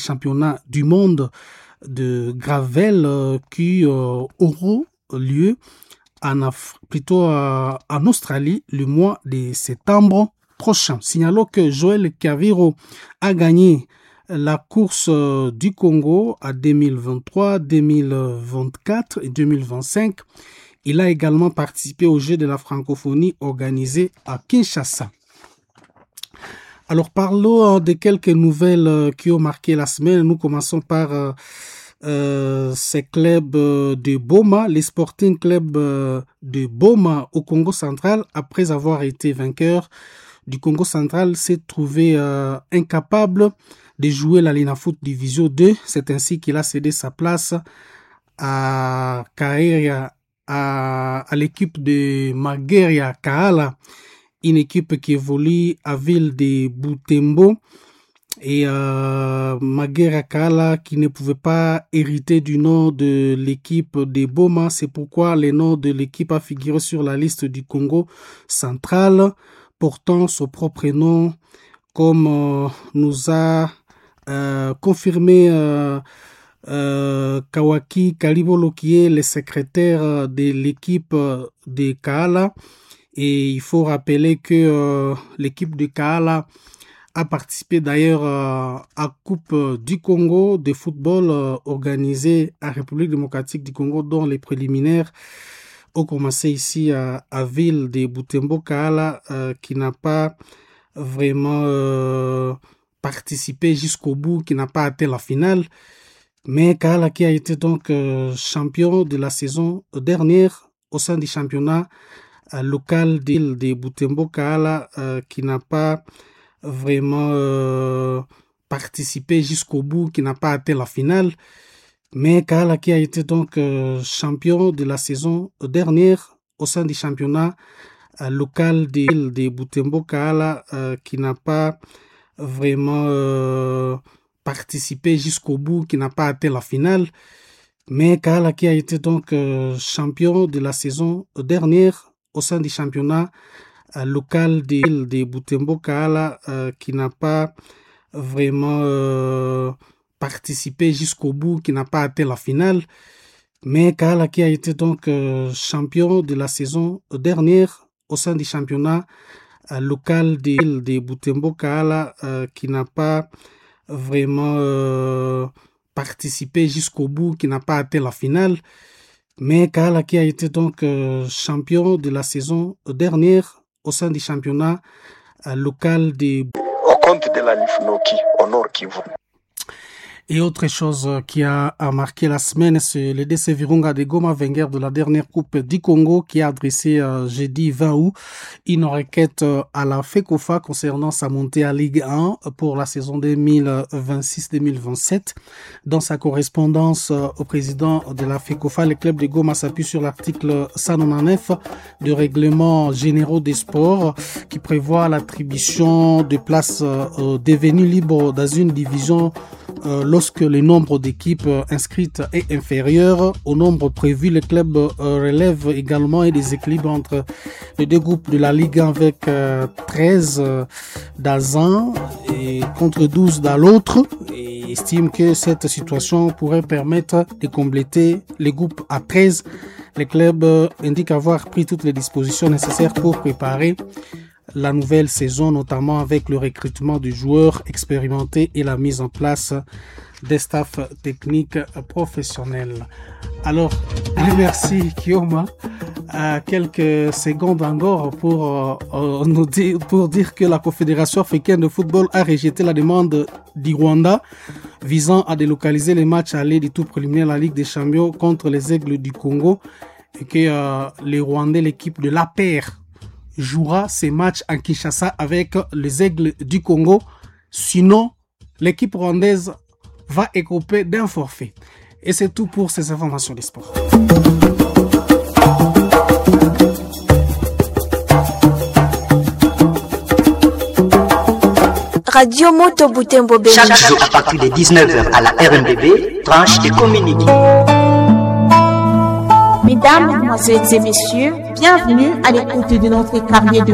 championnats du monde de gravel qui auront lieu en Australie le mois de septembre prochain. Signalons que Joël Kaviro a gagné la course du Congo à 2023, 2024 et 2025. Il a également participé aux Jeux de la francophonie organisés à Kinshasa. Alors parlons de quelques nouvelles qui ont marqué la semaine. Nous commençons par ces clubs de Boma, les Sporting Club de Boma au Congo central, après avoir été vainqueur du Congo central, s'est trouvé incapable de jouer la Linafoot Division 2. C'est ainsi qu'il a cédé sa place à Kaeria, à l'équipe de Mageria Kaala, une équipe qui évolue à ville de Butembo. Et Mageria Kaala qui ne pouvait pas hériter du nom de l'équipe de Boma. C'est pourquoi le nom de l'équipe a figuré sur la liste du Congo central, portant son propre nom, comme nous a confirmé Kawaki Kalibolo, qui est le secrétaire de l'équipe de Kaala. Et il faut rappeler que l'équipe de Kaala a participé d'ailleurs à Coupe du Congo de football organisée à République démocratique du Congo, dont les préliminaires ont commencé ici à ville de Butembo. Kaala qui n'a pas vraiment participé jusqu'au bout, qui n'a pas atteint la finale. Mais Kaala qui a été donc champion de la saison dernière au sein du championnat local de Butembo. Kaala qui n'a pas vraiment participé jusqu'au bout, qui n'a pas atteint la finale. Mais Kaala qui a été donc champion de la saison dernière au sein du championnat local de Butembo. Kaala qui n'a pas vraiment participé jusqu'au bout, qui n'a pas atteint la finale. Mais Kaala qui a été donc champion de la saison dernière au sein du championnat local de Butembo. Kaala qui n'a pas vraiment participé jusqu'au bout, qui n'a pas atteint la finale. Mais Kaala qui a été donc champion de la saison dernière au sein du championnat local de Butembo. Kaala qui n'a pas vraiment participé jusqu'au bout, qui n'a pas atteint la finale. Mais Kaala qui a été donc champion de la saison dernière au sein du championnat local de... Au compte de la Lifnoki, au Nord Kivu. Et autre chose qui a marqué la semaine, c'est le DC Virunga de Goma, vainqueur de la dernière Coupe du Congo, qui a adressé jeudi 20 août une requête à la FECOFA concernant sa montée à Ligue 1 pour la saison 2026-2027. Dans sa correspondance au président de la FECOFA, le club de Goma s'appuie sur l'article 199 du règlement généraux des sports qui prévoit l'attribution de places devenues libres dans une division lorsque le nombre d'équipes inscrites est inférieur au nombre prévu. Le club relève également un déséquilibre entre les deux groupes de la Ligue 1 avec 13 dans un et contre 12 dans l'autre, et estime que cette situation pourrait permettre de compléter les groupes à 13. Le club indique avoir pris toutes les dispositions nécessaires pour préparer la nouvelle saison, notamment avec le recrutement de joueurs expérimentés et la mise en place des staffs techniques professionnels. Alors, merci Kioma. Quelques secondes encore pour dire que la Confédération africaine de football a rejeté la demande du Rwanda visant à délocaliser les matchs aller du tour préliminaire de la Ligue des Champions contre les Aigles du Congo, et que les Rwandais, l'équipe de l'APR, jouera ces matchs en Kinshasa avec les Aigles du Congo. Sinon, l'équipe rwandaise va écoper d'un forfait. Et c'est tout pour ces informations des sports. Radio Moto Butembo Béni. Chaque jour à partir de 19h à la RNDB, tranche de communiqué. Mesdames, Mesdemoiselles et Messieurs, bienvenue à l'écoute de notre carnet de